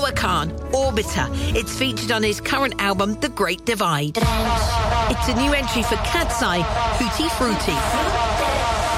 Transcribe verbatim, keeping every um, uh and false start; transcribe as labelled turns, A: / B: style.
A: Noah Khan, Orbiter. It's featured on his current album, The Great Divide. It's a new entry for Cat's Eye, Hootie Fruity.